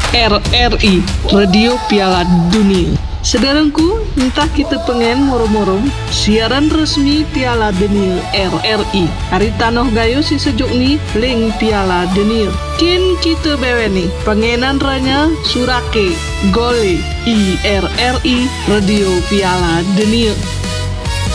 RRI, Radio Piala Dunia. Saudaraku, entah kita pengen moro-moro siaran resmi Piala Dunia RRI. Hari tanoh gayo si sejuk ni link Piala Dunia. Kin kita beweni pengenan ranya surake gole IRRI Radio Piala Dunia.